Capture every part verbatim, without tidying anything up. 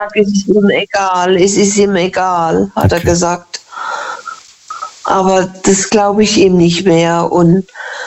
es ist ihm egal, es ist ihm egal, hat okay. er gesagt. Aber das glaube ich ihm nicht mehr. Und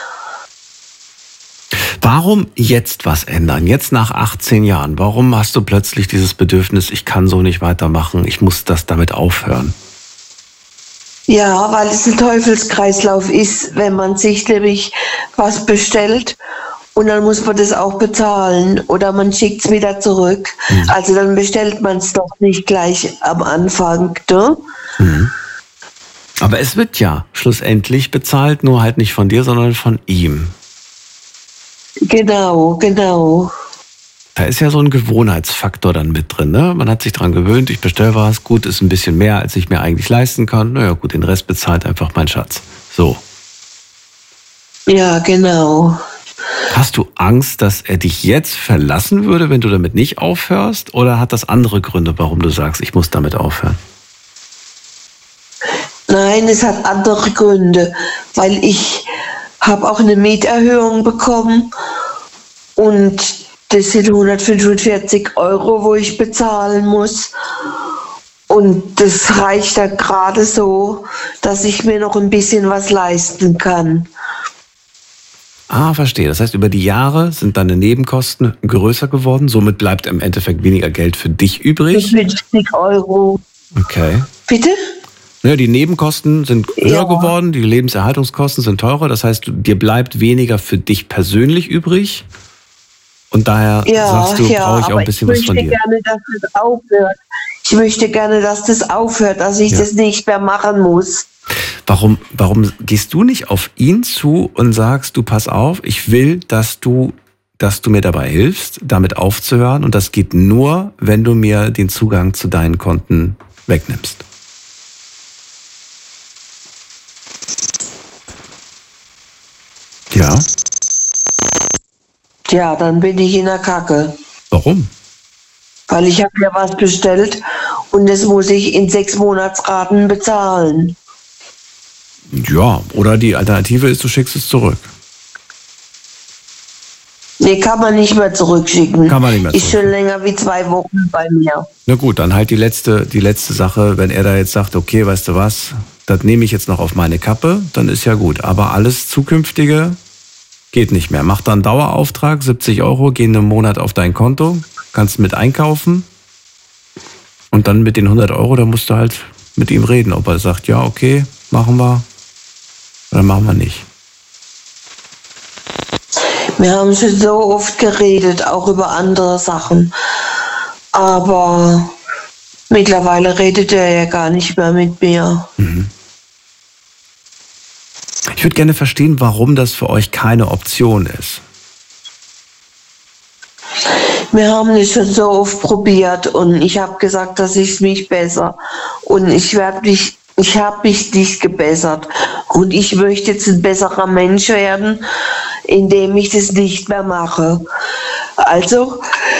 warum jetzt was ändern? Jetzt nach achtzehn Jahren, warum hast du plötzlich dieses Bedürfnis, ich kann so nicht weitermachen, ich muss das damit aufhören? Ja, weil es ein Teufelskreislauf ist, wenn man sich nämlich was bestellt und dann muss man das auch bezahlen oder man schickt es wieder zurück. Mhm. Also dann bestellt man es doch nicht gleich am Anfang, ne? Mhm. Aber es wird ja schlussendlich bezahlt, nur halt nicht von dir, sondern von ihm. Genau, genau. Da ist ja so ein Gewohnheitsfaktor dann mit drin, ne? Man hat sich dran gewöhnt, ich bestelle was, gut, ist ein bisschen mehr, als ich mir eigentlich leisten kann. Naja gut, den Rest bezahlt einfach mein Schatz. So. Ja, genau. Hast du Angst, dass er dich jetzt verlassen würde, wenn du damit nicht aufhörst? Oder hat das andere Gründe, warum du sagst, ich muss damit aufhören? Nein, es hat andere Gründe, weil ich habe auch eine Mieterhöhung bekommen und das sind hundertfünfundvierzig Euro, wo ich bezahlen muss. Und das reicht dann gerade so, dass ich mir noch ein bisschen was leisten kann. Ah, verstehe. Das heißt, über die Jahre sind deine Nebenkosten größer geworden. Somit bleibt im Endeffekt weniger Geld für dich übrig. fünfzig Euro. Okay. Bitte? Ja, die Nebenkosten sind höher ja. geworden, die Lebenserhaltungskosten sind teurer. Das heißt, dir bleibt weniger für dich persönlich übrig. Und daher ja, sagst du, ja, brauche ich auch ein bisschen was von dir. Ich möchte gerne, dass das aufhört. Ich möchte gerne, dass das aufhört, dass ich ja. das nicht mehr machen muss. Warum, warum gehst du nicht auf ihn zu und sagst, du pass auf, ich will, dass du, dass du mir dabei hilfst, damit aufzuhören. Und das geht nur, wenn du mir den Zugang zu deinen Konten wegnimmst. Ja. Ja, dann bin ich in der Kacke. Warum? Weil ich habe ja was bestellt und das muss ich in sechs Monatsraten bezahlen. Ja, oder die Alternative ist, du schickst es zurück. Nee, kann man nicht mehr zurückschicken. Kann man nicht mehr Ist schon länger wie zwei Wochen bei mir. Na gut, dann halt die letzte, die letzte Sache, wenn er da jetzt sagt, okay, weißt du was, das nehme ich jetzt noch auf meine Kappe, dann ist ja gut. Aber alles Zukünftige geht nicht mehr. Mach dann einen Dauerauftrag, siebzig Euro, gehen im Monat auf dein Konto, kannst mit einkaufen und dann mit den hundert Euro, da musst du halt mit ihm reden, ob er sagt, ja, okay, machen wir oder machen wir nicht. Wir haben schon so oft geredet, auch über andere Sachen, aber mittlerweile redet er ja gar nicht mehr mit mir. Mhm. Ich würde gerne verstehen, warum das für euch keine Option ist. Wir haben es schon so oft probiert und ich habe gesagt, dass ich mich besser und ich werde mich, ich habe mich nicht gebessert und ich möchte jetzt ein besserer Mensch werden, indem ich das nicht mehr mache. Also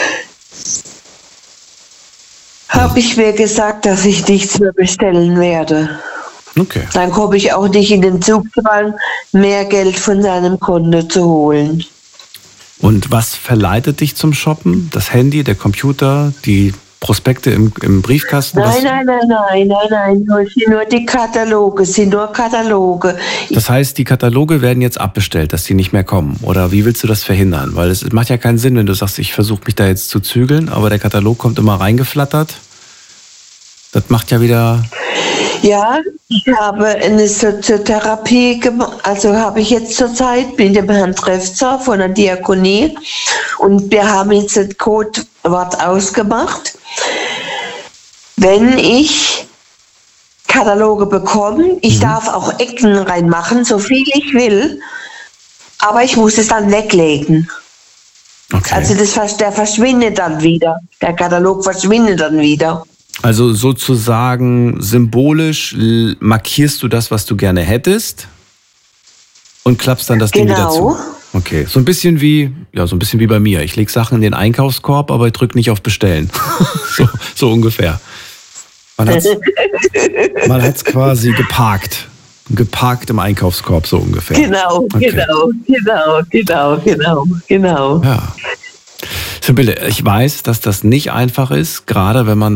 habe ich mir gesagt, dass ich nichts mehr bestellen werde. Okay. Dann komme ich auch nicht in den Zugzwang, mehr Geld von seinem Konto zu holen. Und was verleitet dich zum Shoppen? Das Handy, der Computer, die Prospekte im, im Briefkasten? Nein, nein, nein, nein, nein, nein, nur, nur die Kataloge, sind nur Kataloge. Das heißt, die Kataloge werden jetzt abbestellt, dass die nicht mehr kommen? Oder wie willst du das verhindern? Weil es macht ja keinen Sinn, wenn du sagst, ich versuche mich da jetzt zu zügeln, aber der Katalog kommt immer reingeflattert. Das macht ja wieder... Ja, ich habe eine Soziotherapie gemacht, also habe ich jetzt zurzeit mit dem Herrn Trefzer von der Diakonie und wir haben jetzt das Codewort ausgemacht. Wenn ich Kataloge bekomme, ich mhm. darf auch Ecken reinmachen, so viel ich will, aber ich muss es dann weglegen. Okay. Also das, der verschwindet dann wieder, der Katalog verschwindet dann wieder. Also sozusagen symbolisch markierst du das, was du gerne hättest und klappst dann das genau. Ding wieder zu. Okay, so ein bisschen wie, ja, so ein bisschen wie bei mir. Ich lege Sachen in den Einkaufskorb, aber ich drücke nicht auf Bestellen. so, so ungefähr. Man hat's, man hat's quasi geparkt. Geparkt im Einkaufskorb, so ungefähr. Genau, okay. genau, genau, genau, genau, genau. Ja. Sibylle, ich weiß, dass das nicht einfach ist, gerade wenn man